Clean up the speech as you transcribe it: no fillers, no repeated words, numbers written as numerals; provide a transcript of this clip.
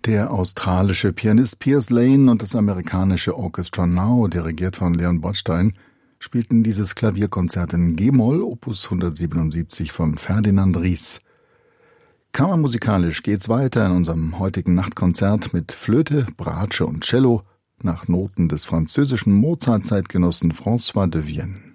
Der australische Pianist Piers Lane und das amerikanische Orchestra Now, dirigiert von Leon Botstein, spielten dieses Klavierkonzert in G-Moll, Opus 177 von Ferdinand Ries. Kammermusikalisch geht's weiter in unserem heutigen Nachtkonzert mit Flöte, Bratsche und Cello nach Noten des französischen Mozart-Zeitgenossen François de Vienne.